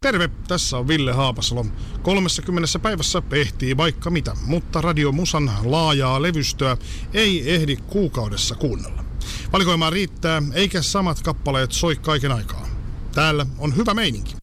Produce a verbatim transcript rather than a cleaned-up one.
Terve, tässä on Ville Haapasalo. kolmessakymmenessä päivässä ehtii vaikka mitä, mutta Radio Musan laajaa levystöä ei ehdi kuukaudessa kuunnella. Valikoimaa riittää, eikä samat kappaleet soi kaiken aikaa. Täällä on hyvä meininki.